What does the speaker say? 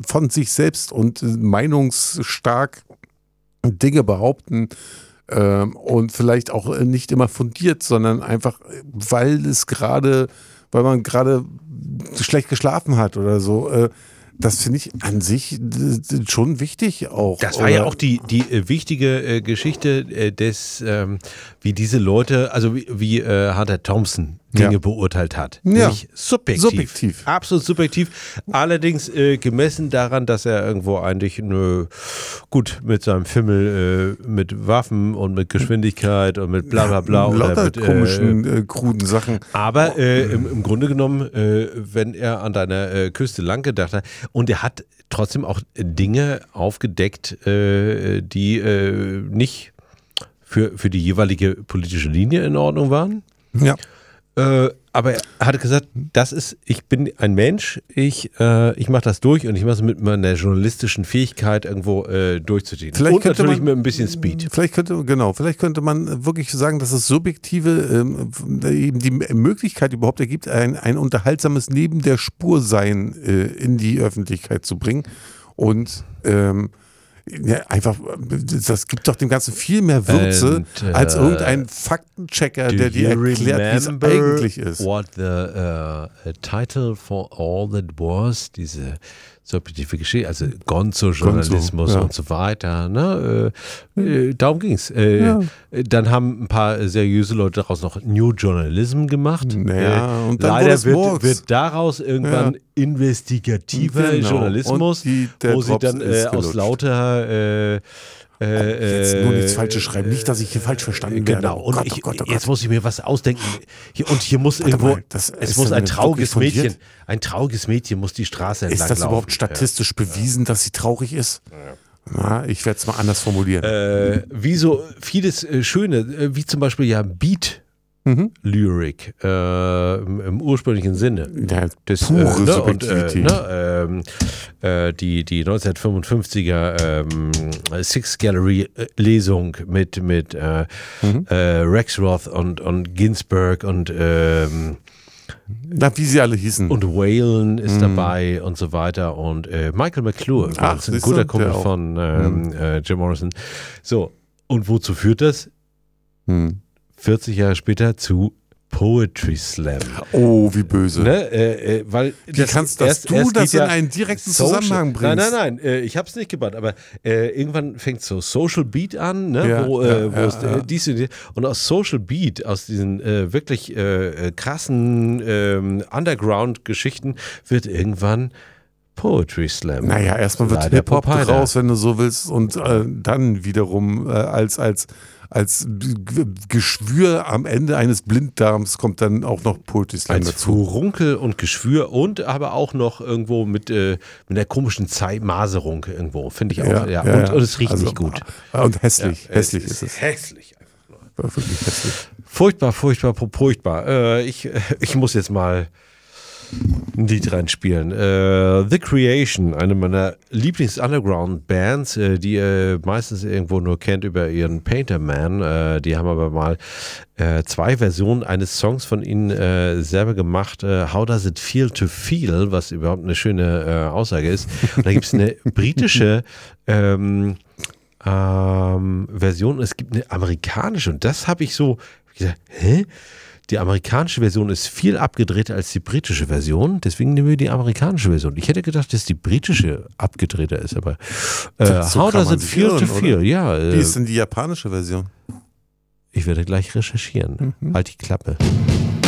von sich selbst und meinungsstark Dinge behaupten und vielleicht auch nicht immer fundiert, sondern einfach, weil man gerade schlecht geschlafen hat oder so. Das finde ich an sich schon wichtig auch. Das war ja auch die wichtige Geschichte wie diese Leute, also wie Hunter Thompson Dinge beurteilt hat. Ja. Nämlich subjektiv. Absolut subjektiv. Allerdings gemessen daran, dass er irgendwo eigentlich gut mit seinem Fimmel, mit Waffen und mit Geschwindigkeit und mit bla bla bla. Lauter mit komischen, kruden Sachen. Aber im Grunde genommen, wenn er an deiner Küste lang gedacht hat, und er hat trotzdem auch Dinge aufgedeckt, die nicht für die jeweilige politische Linie in Ordnung waren. Ja. Aber er hatte gesagt, ich bin ein Mensch, ich mache das durch und ich mache es mit meiner journalistischen Fähigkeit irgendwo durchzuziehen. Und natürlich mit ein bisschen Speed. Vielleicht könnte man wirklich sagen, dass das Subjektive eben die Möglichkeit überhaupt ergibt, ein unterhaltsames Neben der Spur sein in die Öffentlichkeit zu bringen. Und einfach, das gibt doch dem Ganzen viel mehr Würze als irgendein Faktenchecker, der dir erklärt, wie es eigentlich ist. What the title for all that was, diese subjektive Geschichte, also Gonzo-Journalismus und so weiter. Ne? Darum ging es. Dann haben ein paar seriöse Leute daraus noch New Journalism gemacht. Und dann leider wird daraus irgendwann investigativer Journalismus, wo sie dann aus lauter jetzt nur nichts Falsches schreiben, nicht, dass ich hier falsch verstanden werde. Genau, und jetzt muss ich mir was ausdenken. Hier muss irgendwo, es muss ein trauriges Mädchen muss die Straße entlang laufen. Ist das überhaupt statistisch bewiesen, dass sie traurig ist? Na, ich werde es mal anders formulieren. Wie so vieles Schöne, wie zum Beispiel Beat. Lyric im ursprünglichen Sinne. Ja, pure Subjektivität. Die 1955er Six Gallery Lesung mit Rexroth und Ginsberg und wie sie alle hießen. Und Whalen ist dabei und so weiter und Michael McClure, ein guter Kumpel von Jim Morrison. So, und wozu führt das? 40 Jahre später zu Poetry Slam. Oh, wie böse. Ne? Weil wie kannst du das in einen direkten Zusammenhang bringen? Nein, ich habe es nicht gebaut, aber irgendwann fängt so Social Beat an, ne? Wo es dies und aus Social Beat, aus diesen wirklich krassen Underground-Geschichten wird irgendwann Poetry Slam. Naja, erstmal wird Hip-Hop raus, wenn du so willst, und dann wiederum als Geschwür am Ende eines Blinddarms kommt dann auch noch Poetry Slam dazu. Furunkel und Geschwür und aber auch noch irgendwo mit einer komischen Maserung irgendwo, finde ich auch. Und es riecht nicht gut. Und hässlich ist es. Hässlich einfach. Wirklich hässlich. Furchtbar. Ich muss jetzt mal ein Lied reinspielen. The Creation, eine meiner Lieblings-Underground-Bands, die ihr meistens irgendwo nur kennt über ihren Painter Man. Die haben aber mal 2 Versionen eines Songs von ihnen selber gemacht. How Does It Feel to Feel, was überhaupt eine schöne Aussage ist. Und da gibt es eine britische Version, es gibt eine amerikanische, und das habe ich so gesagt, Die amerikanische Version ist viel abgedrehter als die britische Version, deswegen nehmen wir die amerikanische Version. Ich hätte gedacht, dass die britische abgedrehter ist, aber How Does It Feel to Feel? Ja. Wie ist denn die japanische Version? Ich werde gleich recherchieren. Halt die Klappe.